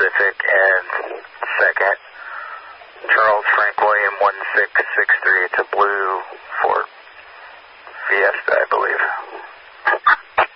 Pacific and second. Charles Frank William 1663. It's a blue Ford Fiesta, I believe.